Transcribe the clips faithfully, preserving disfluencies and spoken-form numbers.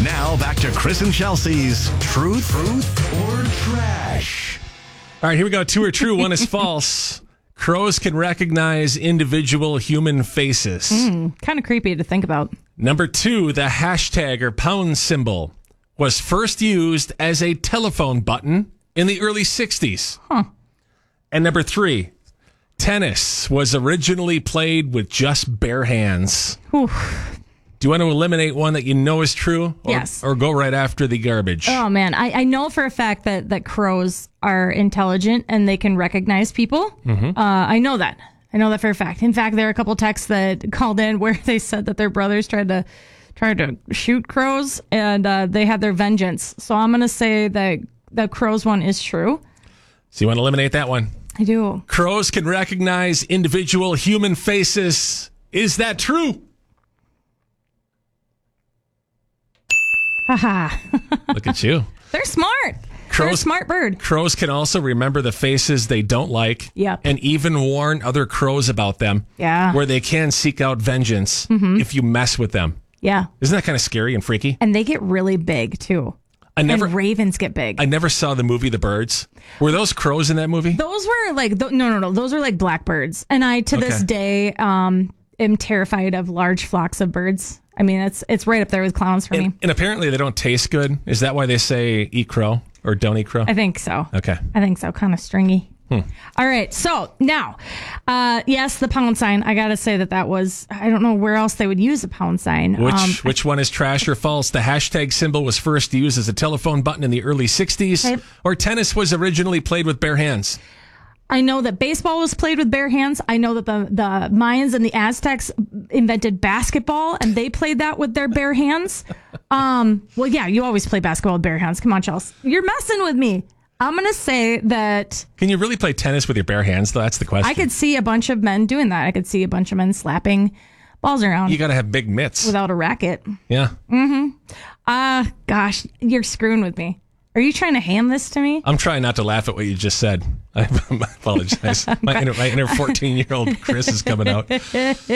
Now back to Chris and Chelsea's Truth, Truth or Trash. All right, here we go. Two are true, one is false. Crows can recognize individual human faces. Mm, kind of creepy to think about. Number two, the hashtag or pound symbol was first used as a telephone button in the early sixties. Huh. And number three, tennis was originally played with just bare hands. Whew. Do you want to eliminate one that you know is true? Or, Yes. Or go right after the garbage? Oh, man. I, I know for a fact that, that crows are intelligent and they can recognize people. Mm-hmm. Uh, I know that. I know that for a fact. In fact, there are a couple texts that called in where they said that their brothers tried to tried to shoot crows and uh, they had their vengeance. So I'm going to say that the crows one is true. So you want to eliminate that one? I do. Crows can recognize individual human faces. Is that true? Haha. Look at you. They're smart. They're a Crows- smart bird. Crows can also remember the faces they don't like. Yep. And even warn other crows about them. Yeah. Where they can seek out vengeance if you mess with them. Yeah. Isn't that kind of scary and freaky? And they get really big, too. I never and ravens get big. I never saw the movie The Birds. Were those crows in that movie? Those were like, th- no, no, no. Those are like blackbirds. And I, to this Okay. day, um, am terrified of large flocks of birds. I mean, it's it's right up there with clowns for me. And, and apparently they don't taste good. Is that why they say eat crow or don't eat crow? I think so. Okay. I think so. Kind of stringy. Hmm. All right. So now, uh, yes, the pound sign. I got to say that that was, I don't know where else they would use a pound sign. Which Um, which one is trash or false? The hashtag symbol was first used as a telephone button in the early sixties, Okay. or tennis was originally played with bare hands. I know that baseball was played with bare hands. I know that the, the Mayans and the Aztecs invented basketball and they played that with their bare hands. Um, well, yeah, you always play basketball with bare hands. Come on, Chelsea. You're messing with me. I'm going to say that Can you really play tennis with your bare hands, though? That's the question. I could see a bunch of men doing that. I could see a bunch of men slapping balls around You got to have big mitts. without a racket. Yeah. Uh, gosh, you're screwing with me. Are you trying to hand this to me? I'm trying not to laugh at what you just said. I apologize. My inner, my inner fourteen-year-old Chris is coming out. I'm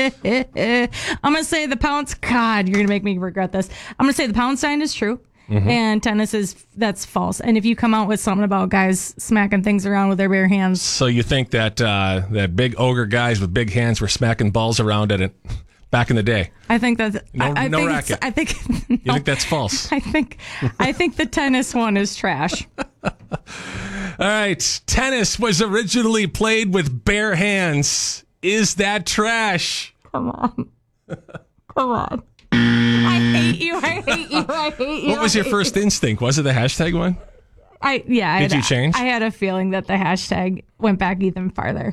going to say the pound. God, you're going to make me regret this. I'm going to say the pound sign is true. Mm-hmm. And tennis is, that's false. And if you come out with something about guys smacking things around with their bare hands, So you think that uh, that big ogre guys with big hands were smacking balls around at it back in the day? I think that's, No- I, I no think racket. It's, I think, You no, think that's false? I think, I think the tennis one is trash. All right. Tennis was originally played with bare hands. Is that trash? Come on. Come on. I hate you. I hate you. I hate you. What was your first instinct? Was it the hashtag one? I, yeah. I Did had, you change? I had a feeling that the hashtag went back even farther.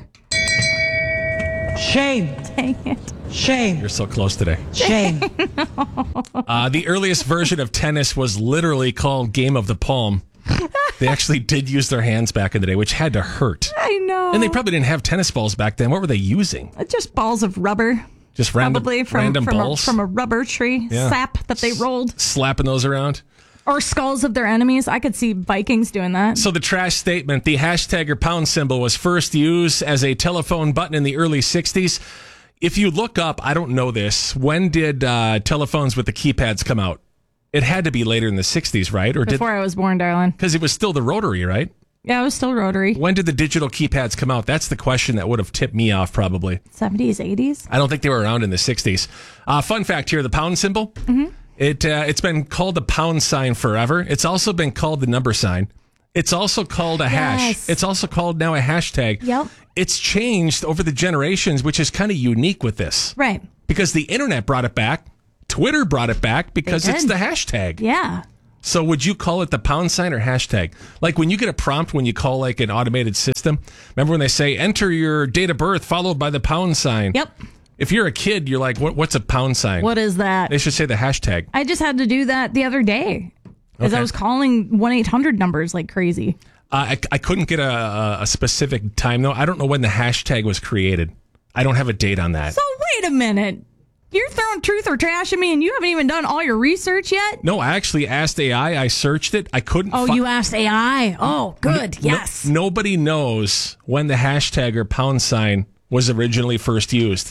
Shame. Dang it. Shame. You're so close today. Shame. Uh, the earliest version of tennis was literally called Game of the Palm. They actually did use their hands back in the day, which had to hurt. I know. And they probably didn't have tennis balls back then. What were they using? Just balls of rubber. Just random, Probably from, random from, a, balls? from a rubber tree Yeah. sap that they rolled. Slapping those around? Or skulls of their enemies. I could see Vikings doing that. So the trash statement, the hashtag or pound symbol was first used as a telephone button in the early sixties. If you look up, I don't know this, when did uh, telephones with the keypads come out? It had to be later in the sixties, right? Or did Before I was born, darling. because it was still the rotary, right? Yeah, I was still rotary. When did the digital keypads come out? That's the question that would have tipped me off, probably. seventies, eighties? I don't think they were around in the sixties. Uh, fun fact here, the pound symbol, Mm-hmm. it, uh, it's been called the pound sign forever. It's also been called the number sign. It's also called a hash. Yes. It's also called now a hashtag. Yep. It's changed over the generations, which is kind of unique with this. Right. Because the internet brought it back. Twitter brought it back because They it's did. the hashtag. Yeah. So would you call it the pound sign or hashtag? Like when you get a prompt when you call like an automated system, remember when they say enter your date of birth followed by the pound sign? Yep. If you're a kid, you're like, what, what's a pound sign? What is that? They should say the hashtag. I just had to do that the other day. Because Okay. I was calling one eight hundred numbers like crazy. Uh, I, I couldn't get a, a, a specific time though. I don't know when the hashtag was created. I don't have a date on that. So wait a minute. You're throwing truth or trash at me and you haven't even done all your research yet? No, I actually asked A I. I searched it. I couldn't. Oh, fi- you asked A I. Oh, good. No- yes. nobody knows when the hashtag or pound sign was originally first used.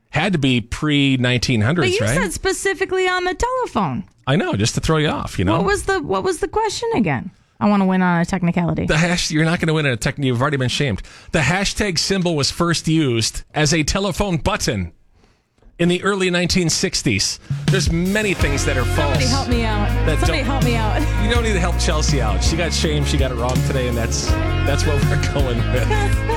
Had to be pre nineteen hundreds, But you right? said specifically on the telephone. I know, just to throw you off, you know? What was the What was the question again? I want to win on a technicality. The hash, you're not going to win at a tech. You've already been shamed. The hashtag symbol was first used as a telephone button in the early nineteen sixties. There's many things that are false. Somebody help me out. That Somebody don't- help me out. You don't need to help Chelsea out. She got shamed. She got it wrong today, and that's that's what we're going with.